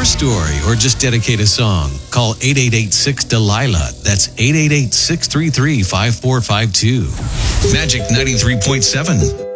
story or just dedicate a song, call 888-6-DELILA. That's 888-633-5452. Magic 93.7.